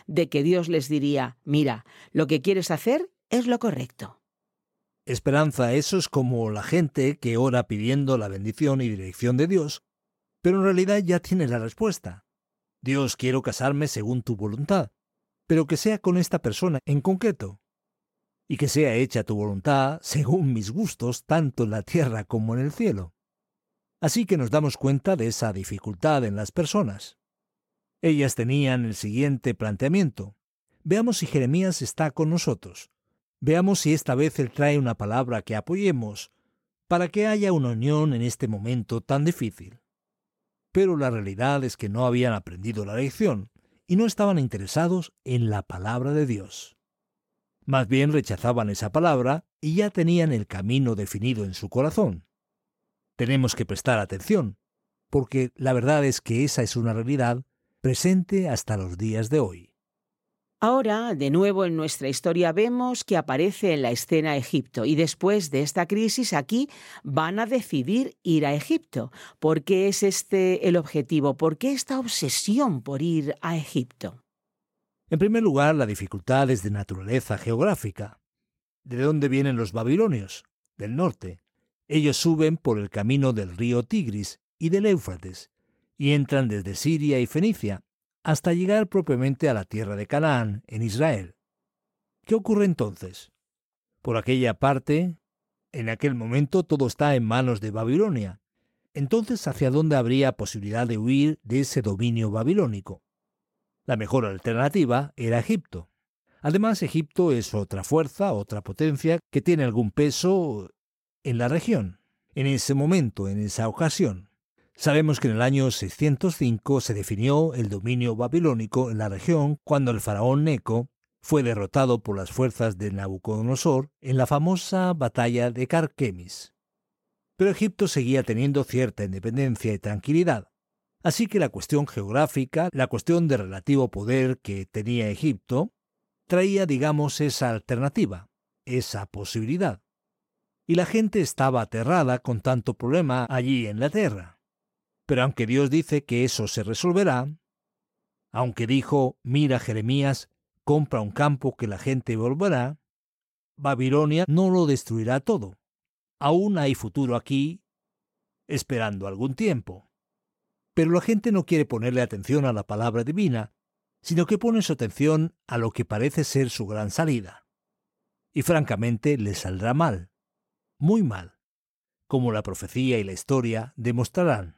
de que Dios les diría: mira, lo que quieres hacer es lo correcto. Esperanza, eso es como la gente que ora pidiendo la bendición y dirección de Dios, pero en realidad ya tiene la respuesta. Dios, quiero casarme según tu voluntad, pero que sea con esta persona en concreto, y que sea hecha tu voluntad según mis gustos, tanto en la tierra como en el cielo. Así que nos damos cuenta de esa dificultad en las personas. Ellas tenían el siguiente planteamiento. Veamos si Jeremías está con nosotros. Veamos si esta vez él trae una palabra que apoyemos, para que haya una unión en este momento tan difícil. Pero la realidad es que no habían aprendido la lección y no estaban interesados en la palabra de Dios. Más bien rechazaban esa palabra y ya tenían el camino definido en su corazón. Tenemos que prestar atención, porque la verdad es que esa es una realidad presente hasta los días de hoy. Ahora, de nuevo en nuestra historia vemos que aparece en la escena Egipto y después de esta crisis aquí van a decidir ir a Egipto. ¿Por qué es este el objetivo? ¿Por qué esta obsesión por ir a Egipto? En primer lugar, la dificultad es de naturaleza geográfica. ¿De dónde vienen los babilonios? Del norte. Ellos suben por el camino del río Tigris y del Éufrates y entran desde Siria y Fenicia hasta llegar propiamente a la tierra de Canaán, en Israel. ¿Qué ocurre entonces? Por aquella parte, en aquel momento todo está en manos de Babilonia. Entonces, ¿hacia dónde habría posibilidad de huir de ese dominio babilónico? La mejor alternativa era Egipto. Además, Egipto es otra fuerza, otra potencia que tiene algún peso en la región, en ese momento, en esa ocasión. Sabemos que en el año 605 se definió el dominio babilónico en la región cuando el faraón Neco fue derrotado por las fuerzas de Nabucodonosor en la famosa batalla de Carquemis. Pero Egipto seguía teniendo cierta independencia y tranquilidad. Así que la cuestión geográfica, la cuestión de relativo poder que tenía Egipto, traía, digamos, esa alternativa, esa posibilidad. Y la gente estaba aterrada con tanto problema allí en la tierra. Pero aunque Dios dice que eso se resolverá, aunque dijo, mira Jeremías, compra un campo que la gente volverá, Babilonia no lo destruirá todo. Aún hay futuro aquí, esperando algún tiempo. Pero la gente no quiere ponerle atención a la palabra divina, sino que pone su atención a lo que parece ser su gran salida. Y francamente le saldrá mal, muy mal, como la profecía y la historia demostrarán.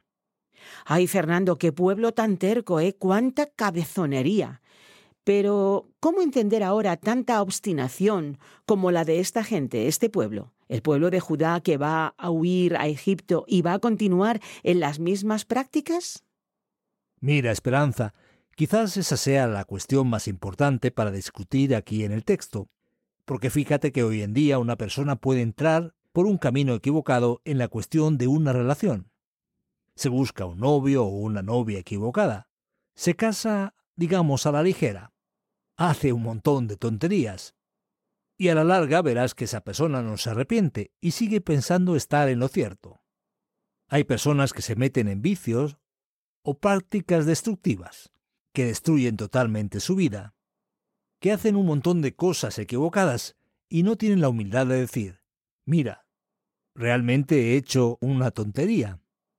Ay, Fernando, qué pueblo tan terco, ¿eh? ¡Cuánta cabezonería! Pero, ¿cómo entender ahora tanta obstinación como la de esta gente, este pueblo? El pueblo de Judá que va a huir a Egipto y va a continuar en las mismas prácticas. Mira, Esperanza, quizás esa sea la cuestión más importante para discutir aquí en el texto, porque fíjate que hoy en día una persona puede entrar por un camino equivocado en la cuestión de una relación. Se busca un novio o una novia equivocada. Se casa, digamos, a la ligera. Hace un montón de tonterías. Y a la larga verás que esa persona no se arrepiente y sigue pensando estar en lo cierto. Hay personas que se meten en vicios o prácticas destructivas, que destruyen totalmente su vida, que hacen un montón de cosas equivocadas y no tienen la humildad de decir, mira, realmente he hecho una tontería.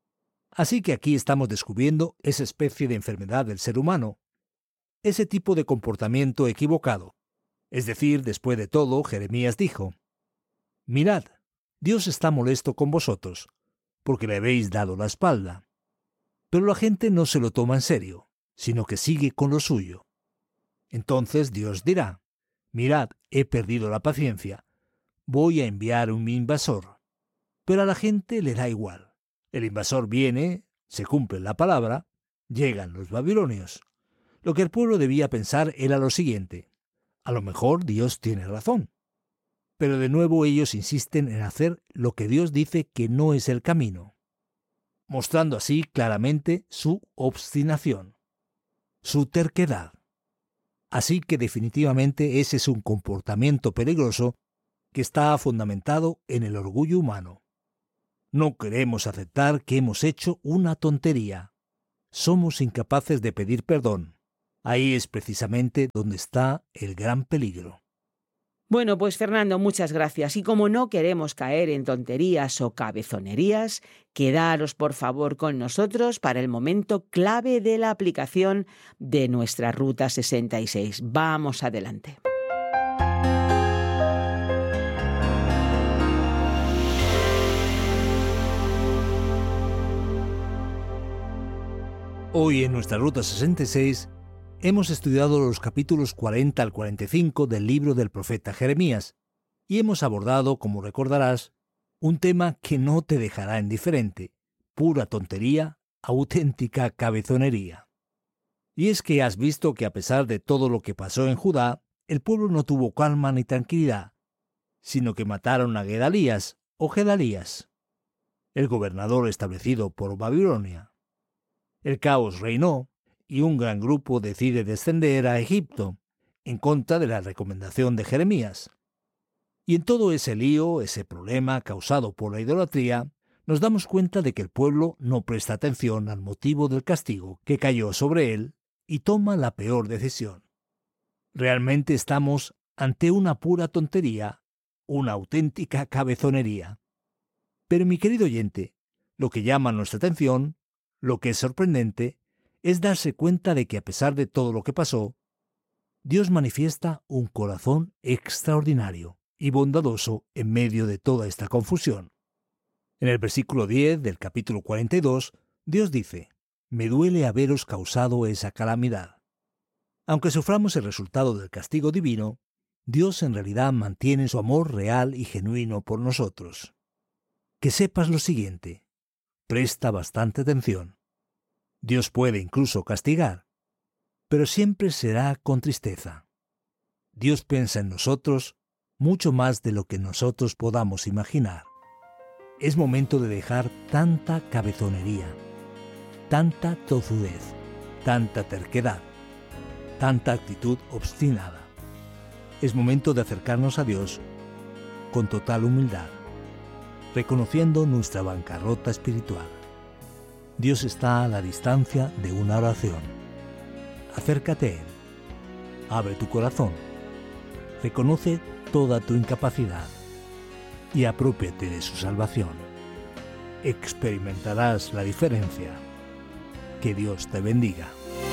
Así que aquí estamos descubriendo esa especie de enfermedad del ser humano, ese tipo de comportamiento equivocado. Es decir, después de todo, Jeremías dijo, mirad, Dios está molesto con vosotros, porque le habéis dado la espalda. Pero la gente no se lo toma en serio, sino que sigue con lo suyo. Entonces Dios dirá, mirad, he perdido la paciencia, voy a enviar un invasor. Pero a la gente le da igual. El invasor viene, se cumple la palabra, llegan los babilonios. Lo que el pueblo debía pensar era lo siguiente, a lo mejor Dios tiene razón. Pero de nuevo ellos insisten en hacer lo que Dios dice que no es el camino, mostrando así claramente su obstinación, su terquedad. Así que definitivamente ese es un comportamiento peligroso que está fundamentado en el orgullo humano. No queremos aceptar que hemos hecho una tontería. Somos incapaces de pedir perdón. Ahí es precisamente donde está el gran peligro. Bueno, pues Fernando, muchas gracias. Y como no queremos caer en tonterías o cabezonerías, quedaros por favor con nosotros para el momento clave de la aplicación de nuestra Ruta 66. Vamos adelante. Hoy en nuestra Ruta 66 hemos estudiado los capítulos 40 al 45 del libro del profeta Jeremías y hemos abordado, como recordarás, un tema que no te dejará indiferente: pura tontería, auténtica cabezonería. Y es que has visto que a pesar de todo lo que pasó en Judá, el pueblo no tuvo calma ni tranquilidad, sino que mataron a Gedalías o Gedalías, el gobernador establecido por Babilonia. El caos reinó y un gran grupo decide descender a Egipto en contra de la recomendación de Jeremías. Y en todo ese lío, ese problema causado por la idolatría, nos damos cuenta de que el pueblo no presta atención al motivo del castigo que cayó sobre él y toma la peor decisión. Realmente estamos ante una pura tontería, una auténtica cabezonería. Pero mi querido oyente, lo que llama nuestra atención, lo que es sorprendente, es darse cuenta de que a pesar de todo lo que pasó, Dios manifiesta un corazón extraordinario y bondadoso en medio de toda esta confusión. En el versículo 10 del capítulo 42, Dios dice: «Me duele haberos causado esa calamidad». Aunque suframos el resultado del castigo divino, Dios en realidad mantiene su amor real y genuino por nosotros. Que sepas lo siguiente: presta bastante atención. Dios puede incluso castigar, pero siempre será con tristeza. Dios piensa en nosotros mucho más de lo que nosotros podamos imaginar. Es momento de dejar tanta cabezonería, tanta tozudez, tanta terquedad, tanta actitud obstinada. Es momento de acercarnos a Dios con total humildad, reconociendo nuestra bancarrota espiritual. Dios está a la distancia de una oración. Acércate a Él, abre tu corazón, reconoce toda tu incapacidad y aprópiate de su salvación. Experimentarás la diferencia. Que Dios te bendiga.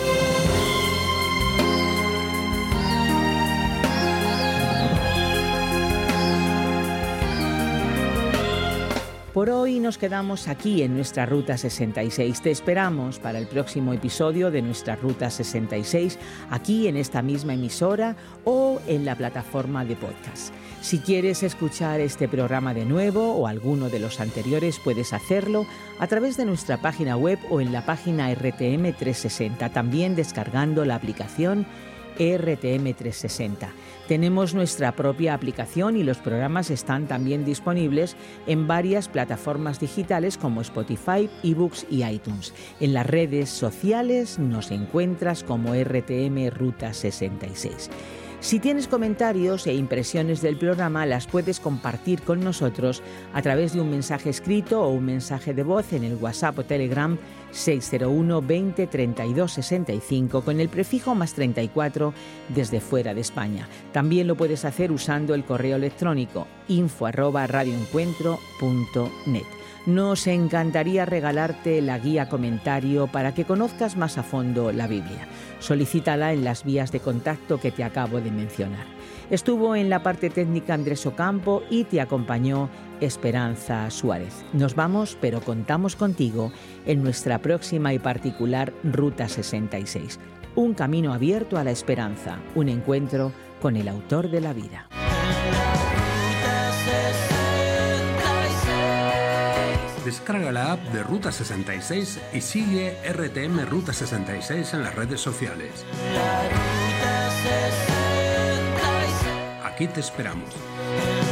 Por hoy nos quedamos aquí en nuestra Ruta 66. Te esperamos para el próximo episodio de nuestra Ruta 66, aquí en esta misma emisora o en la plataforma de podcast. Si quieres escuchar este programa de nuevo o alguno de los anteriores, puedes hacerlo a través de nuestra página web o en la página RTM 360, también descargando la aplicación RTM 360. Tenemos nuestra propia aplicación y los programas están también disponibles en varias plataformas digitales como Spotify, eBooks y iTunes. En las redes sociales nos encuentras como RTM Ruta 66. Si tienes comentarios e impresiones del programa, las puedes compartir con nosotros a través de un mensaje escrito o un mensaje de voz en el WhatsApp o Telegram 601 20 32 65 con el prefijo +34 desde fuera de España. También lo puedes hacer usando el correo electrónico info@radioencuentro.net. Nos encantaría regalarte la guía comentario para que conozcas más a fondo la Biblia. Solicítala en las vías de contacto que te acabo de mencionar. Estuvo en la parte técnica Andrés Ocampo y te acompañó Esperanza Suárez. Nos vamos, pero contamos contigo en nuestra próxima y particular Ruta 66. Un camino abierto a la esperanza, un encuentro con el autor de la vida. Descarga la app de Ruta 66 y sigue RTM Ruta 66 en las redes sociales. Aquí te esperamos.